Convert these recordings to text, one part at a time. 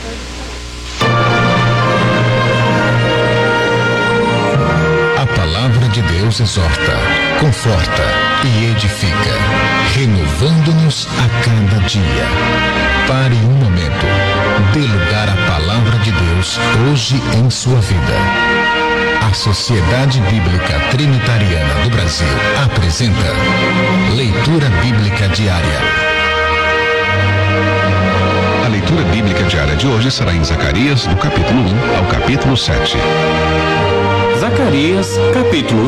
A palavra de Deus exorta, conforta e edifica, renovando-nos a cada dia. Pare um momento, dê lugar à palavra de Deus hoje em sua vida. A Sociedade Bíblica Trinitariana do Brasil apresenta Leitura Bíblica Diária. A leitura bíblica diária de hoje será em Zacarias, do capítulo 1 ao capítulo 7. Zacarias, capítulo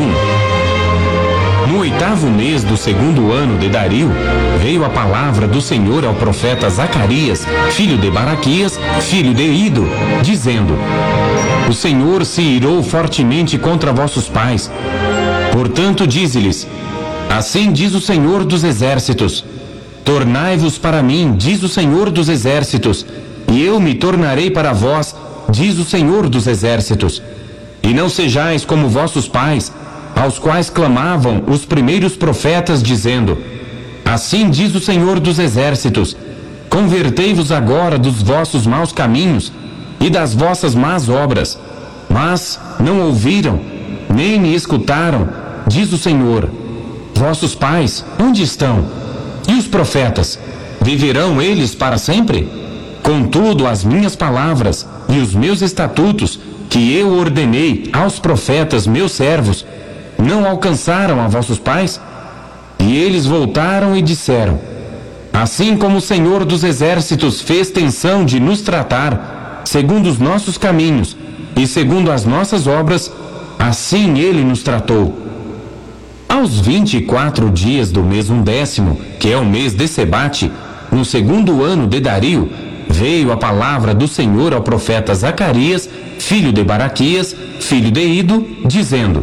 1. No 8º mês do 2º ano de Dario, veio a palavra do Senhor ao profeta Zacarias, filho de Baraquias, filho de Ido, dizendo: O Senhor se irou fortemente contra vossos pais. Portanto, dize-lhes: Assim diz o Senhor dos Exércitos: Tornai-vos para mim, diz o Senhor dos Exércitos, e eu me tornarei para vós, diz o Senhor dos Exércitos. E não sejais como vossos pais, aos quais clamavam os primeiros profetas, dizendo: Assim diz o Senhor dos Exércitos: Convertei-vos agora dos vossos maus caminhos e das vossas más obras. Mas não ouviram, nem me escutaram, diz o Senhor. Vossos pais, onde estão? E os profetas, viverão eles para sempre? Contudo, as minhas palavras e os meus estatutos, que eu ordenei aos profetas meus servos, não alcançaram a vossos pais? E eles voltaram e disseram: Assim como o Senhor dos Exércitos fez tensão de nos tratar, segundo os nossos caminhos e segundo as nossas obras, assim ele nos tratou. Aos 24 dias do mês 11º, que é o mês de Sebate, no 2º ano de Dario, veio a palavra do Senhor ao profeta Zacarias, filho de Baraquias, filho de Ido, dizendo: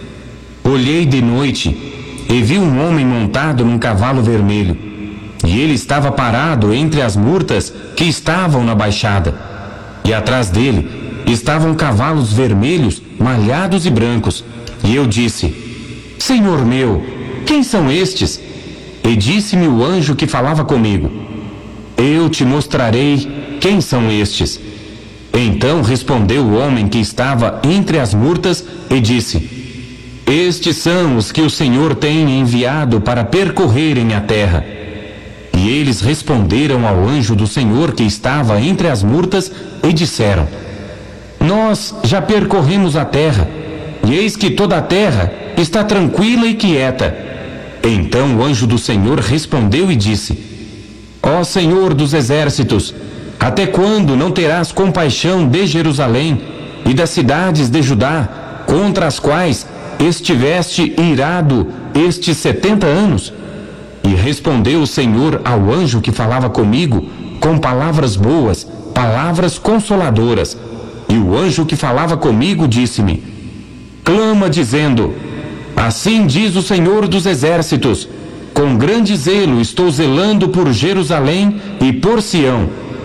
Olhei de noite e vi um homem montado num cavalo vermelho, e ele estava parado entre as murtas que estavam na baixada, e atrás dele estavam cavalos vermelhos, malhados e brancos. E eu disse: Senhor meu, quem são estes? E disse-me o anjo que falava comigo: Eu te mostrarei quem são estes. Então respondeu o homem que estava entre as murtas e disse: Estes são os que o Senhor tem enviado para percorrerem a terra. E eles responderam ao anjo do Senhor que estava entre as murtas e disseram: Nós já percorremos a terra, e eis que toda a terra está tranquila e quieta. Então o anjo do Senhor respondeu e disse: Ó Senhor dos Exércitos, até quando não terás compaixão de Jerusalém e das cidades de Judá, contra as quais estiveste irado estes 70 anos? E respondeu o Senhor ao anjo que falava comigo com palavras boas, palavras consoladoras. E o anjo que falava comigo disse-me: Clama dizendo: Assim diz o Senhor dos Exércitos: Com grande zelo estou zelando por Jerusalém e por Sião.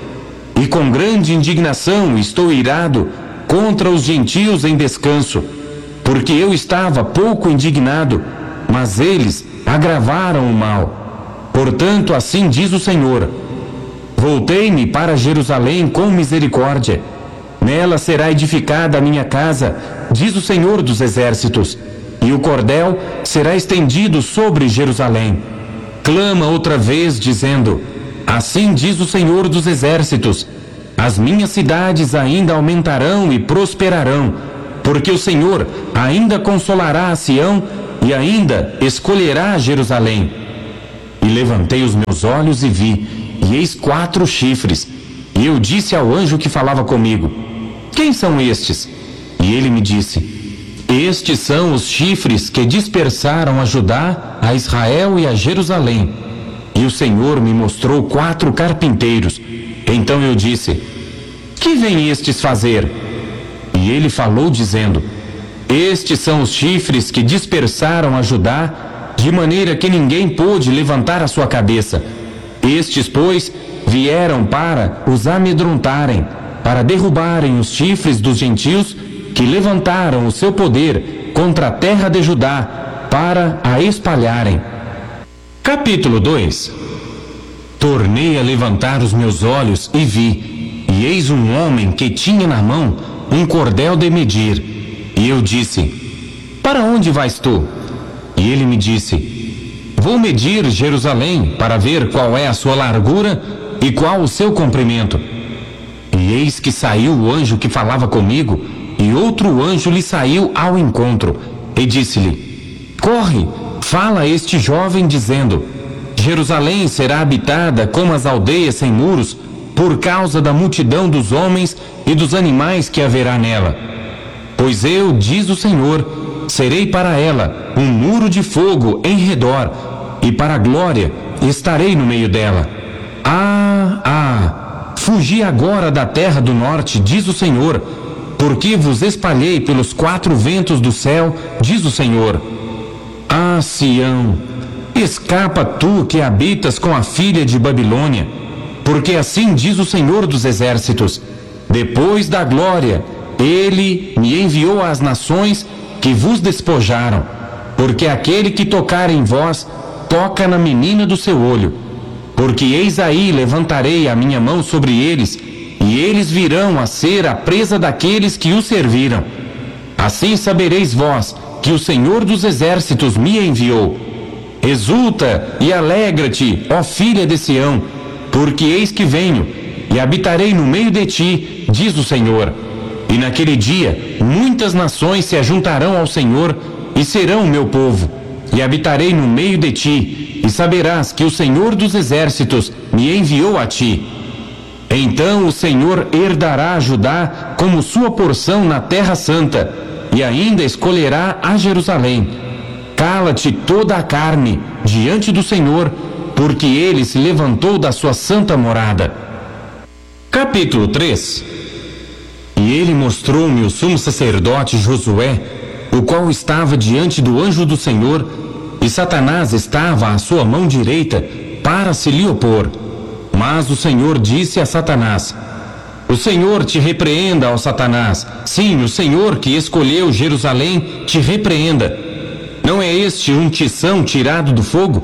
E com grande indignação estou irado contra os gentios em descanso, porque eu estava pouco indignado, mas eles agravaram o mal. Portanto, assim diz o Senhor: Voltei-me para Jerusalém com misericórdia. Nela será edificada a minha casa, diz o Senhor dos Exércitos, e o cordel será estendido sobre Jerusalém. Clama outra vez, dizendo: Assim diz o Senhor dos Exércitos: As minhas cidades ainda aumentarão e prosperarão, porque o Senhor ainda consolará a Sião e ainda escolherá Jerusalém. E levantei os meus olhos e vi, e eis 4 chifres. E eu disse ao anjo que falava comigo: Quem são estes? E ele me disse: Estes são os chifres que dispersaram a Judá, a Israel e a Jerusalém. E o Senhor me mostrou 4 carpinteiros. Então eu disse: Que vêm estes fazer? E ele falou dizendo: Estes são os chifres que dispersaram a Judá, de maneira que ninguém pôde levantar a sua cabeça. Estes, pois, vieram para os amedrontarem, para derrubarem os chifres dos gentios que levantaram o seu poder contra a terra de Judá, para a espalharem. Capítulo 2. Tornei a levantar os meus olhos e vi, e eis um homem que tinha na mão um cordel de medir. E eu disse: para onde vais tu? E ele me disse: vou medir Jerusalém para ver qual é a sua largura e qual o seu comprimento. E eis que saiu o anjo que falava comigo, e outro anjo lhe saiu ao encontro, e disse-lhe: corre, fala a este jovem, dizendo: Jerusalém será habitada como as aldeias sem muros, por causa da multidão dos homens e dos animais que haverá nela. Pois eu, diz o Senhor, serei para ela um muro de fogo em redor, e para a glória estarei no meio dela. Fugi agora da terra do norte, diz o Senhor, porque vos espalhei pelos quatro ventos do céu, diz o Senhor. Sião, escapa tu que habitas com a filha de Babilônia, porque assim diz o Senhor dos exércitos: depois da glória, ele me enviou às nações que vos despojaram, porque aquele que tocar em vós, toca na menina do seu olho. Porque eis aí levantarei a minha mão sobre eles, e eles virão a ser a presa daqueles que os serviram. Assim sabereis vós que o Senhor dos exércitos me enviou. Exulta e alegra-te, ó filha de Sião, porque eis que venho, e habitarei no meio de ti, diz o Senhor. E naquele dia muitas nações se ajuntarão ao Senhor, e serão o meu povo, e habitarei no meio de ti, e saberás que o Senhor dos exércitos me enviou a ti. Então o Senhor herdará Judá como sua porção na terra santa, e ainda escolherá a Jerusalém. Cala-te toda a carne diante do Senhor, porque ele se levantou da sua santa morada. Capítulo 3. E ele mostrou-me o sumo sacerdote Josué, o qual estava diante do anjo do Senhor, e Satanás estava à sua mão direita para se lhe opor. Mas o Senhor disse a Satanás: o Senhor te repreenda, ó Satanás. Sim, o Senhor que escolheu Jerusalém te repreenda. Não é este um tição tirado do fogo?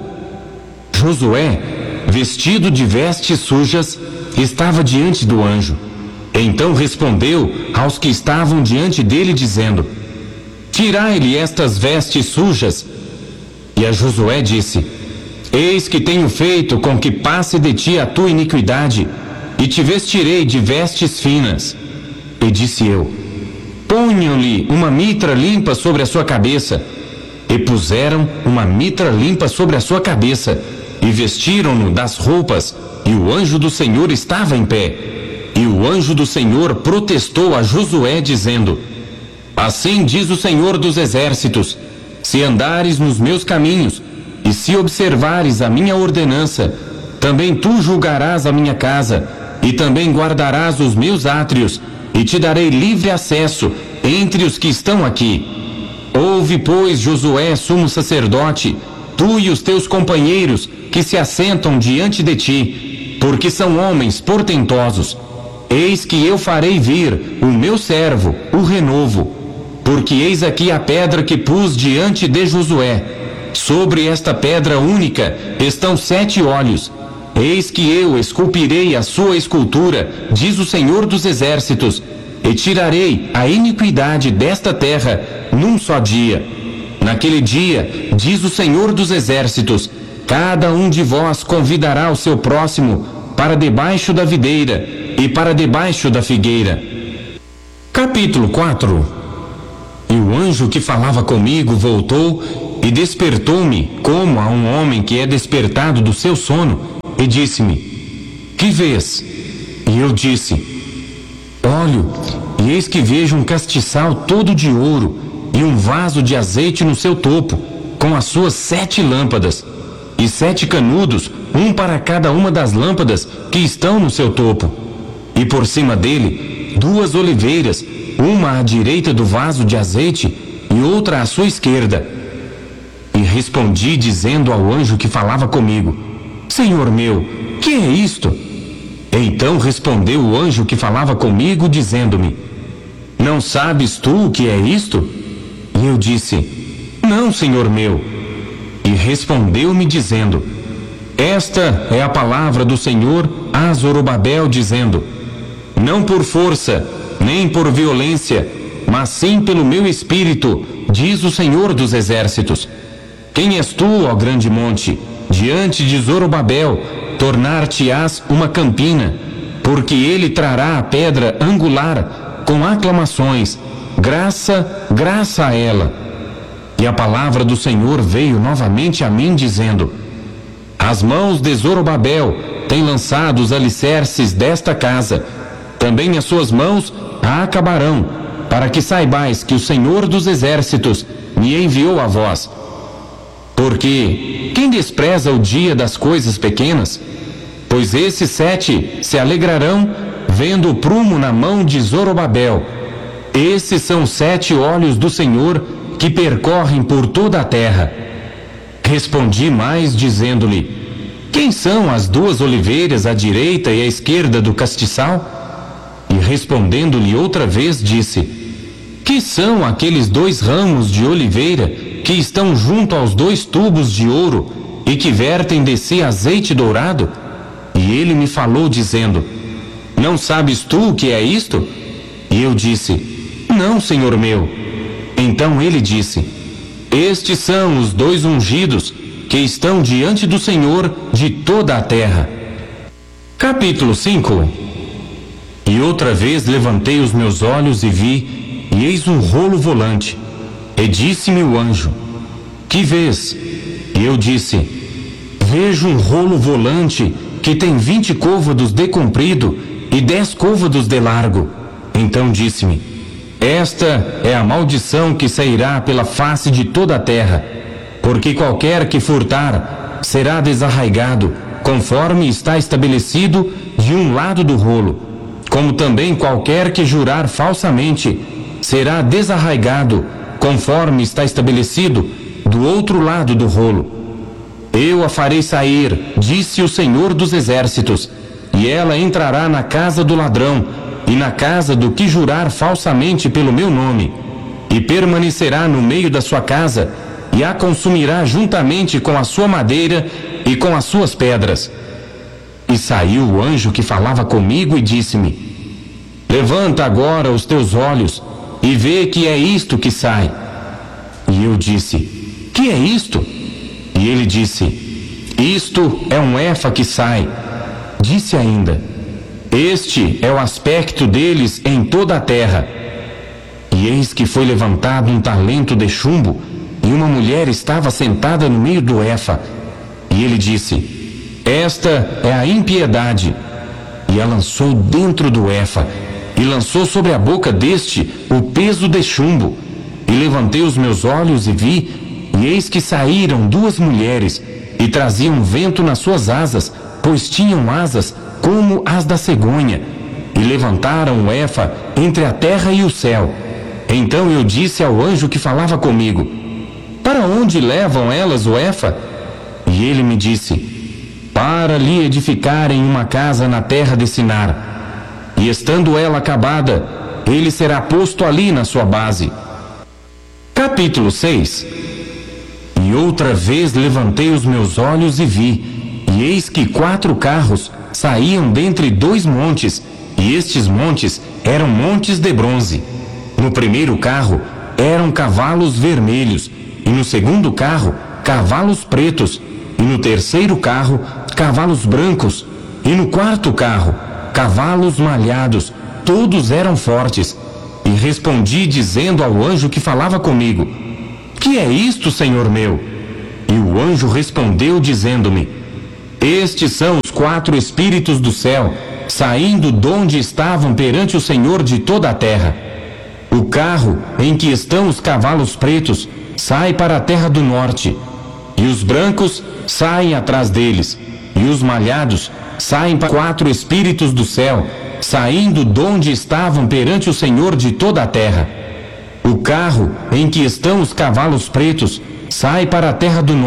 Josué, vestido de vestes sujas, estava diante do anjo. Então respondeu aos que estavam diante dele, dizendo: tirai-lhe estas vestes sujas. E a Josué disse: eis que tenho feito com que passe de ti a tua iniquidade, e te vestirei de vestes finas. E disse eu: ponham-lhe uma mitra limpa sobre a sua cabeça. E puseram uma mitra limpa sobre a sua cabeça, e vestiram-no das roupas, e o anjo do Senhor estava em pé. E o anjo do Senhor protestou a Josué, dizendo: assim diz o Senhor dos exércitos: se andares nos meus caminhos, e se observares a minha ordenança, também tu julgarás a minha casa, e também guardarás os meus átrios, e te darei livre acesso entre os que estão aqui. Ouve, pois, Josué, sumo sacerdote, tu e os teus companheiros que se assentam diante de ti, porque são homens portentosos. Eis que eu farei vir o meu servo, o renovo, porque eis aqui a pedra que pus diante de Josué. Sobre esta pedra única estão 7 olhos. Eis que eu esculpirei a sua escultura, diz o Senhor dos exércitos, e tirarei a iniquidade desta terra num só dia. Naquele dia, diz o Senhor dos exércitos, cada um de vós convidará o seu próximo para debaixo da videira e para debaixo da figueira. Capítulo 4. E o anjo que falava comigo voltou e despertou-me como a um homem que é despertado do seu sono, e disse-me: que vês? E eu disse: olho, e eis que vejo um castiçal todo de ouro, e um vaso de azeite no seu topo, com as suas 7 lâmpadas, e 7 canudos, um para cada uma das lâmpadas que estão no seu topo. E por cima dele, 2 oliveiras, uma à direita do vaso de azeite, e outra à sua esquerda. E respondi, dizendo ao anjo que falava comigo: Senhor meu, que é isto? Então respondeu o anjo que falava comigo, dizendo-me: não sabes tu o que é isto? E eu disse: não, Senhor meu. E respondeu-me, dizendo: esta é a palavra do Senhor a Zorobabel, dizendo: não por força, nem por violência, mas sim pelo meu espírito, diz o Senhor dos Exércitos. Quem és tu, ó grande monte? Diante de Zorobabel, tornar-te-ás uma campina, porque ele trará a pedra angular com aclamações, graça, graça a ela. E a palavra do Senhor veio novamente a mim, dizendo: as mãos de Zorobabel têm lançado os alicerces desta casa, também as suas mãos a acabarão, para que saibais que o Senhor dos Exércitos me enviou a vós. Porque quem despreza o dia das coisas pequenas? Pois esses 7 se alegrarão, vendo o prumo na mão de Zorobabel. Esses são 7 olhos do Senhor, que percorrem por toda a terra. Respondi mais, dizendo-lhe: quem são as 2 oliveiras à direita e à esquerda do castiçal? E respondendo-lhe outra vez, disse: que são aqueles 2 ramos de oliveira que estão junto aos 2 tubos de ouro e que vertem de si azeite dourado? E ele me falou, dizendo: não sabes tu o que é isto? E eu disse: não, Senhor meu. Então ele disse: estes são os 2 ungidos que estão diante do Senhor de toda a terra. Capítulo 5. E outra vez levantei os meus olhos e vi, e eis um rolo volante. E disse-me o anjo: que vês? E eu disse: vejo um rolo volante que tem 20 côvados de comprido e 10 côvados de largo. Então disse-me: esta é a maldição que sairá pela face de toda a terra, porque qualquer que furtar será desarraigado, conforme está estabelecido de um lado do rolo, como também qualquer que jurar falsamente será desarraigado, conforme está estabelecido do outro lado do rolo. Eu a farei sair, disse o Senhor dos Exércitos, e ela entrará na casa do ladrão e na casa do que jurar falsamente pelo meu nome, e permanecerá no meio da sua casa, e a consumirá juntamente com a sua madeira e com as suas pedras. E saiu o anjo que falava comigo e disse-me: levanta agora os teus olhos e vê que é isto que sai. E eu disse: que é isto? E ele disse: isto é um efa que sai. Disse ainda: este é o aspecto deles em toda a terra. E eis que foi levantado um talento de chumbo, e uma mulher estava sentada no meio do efa. E ele disse: esta é a impiedade. E a lançou dentro do efa, e lançou sobre a boca deste o peso de chumbo. E levantei os meus olhos e vi, e eis que saíram 2 mulheres, e traziam vento nas suas asas, pois tinham asas como as da cegonha, e levantaram o efa entre a terra e o céu. Então eu disse ao anjo que falava comigo: para onde levam elas o efa? E ele me disse: para lhe edificarem uma casa na terra de Sinar. E estando ela acabada, ele será posto ali na sua base. Capítulo 6. E outra vez levantei os meus olhos e vi, e eis que 4 carros saíam dentre 2 montes, e estes montes eram montes de bronze. No primeiro carro eram cavalos vermelhos, e no segundo carro cavalos pretos, e no terceiro carro cavalos brancos, e no quarto carro cavalos malhados, todos eram fortes. E respondi dizendo ao anjo que falava comigo: que é isto, Senhor meu? E o anjo respondeu dizendo-me: estes são os 4 espíritos do céu, saindo donde estavam perante o Senhor de toda a terra. O carro em que estão os cavalos pretos sai para a terra do norte, e os brancos saem atrás deles, e os malhados saem para 4 espíritos do céu, saindo donde estavam perante o Senhor de toda a terra. O carro em que estão os cavalos pretos sai para a terra do norte,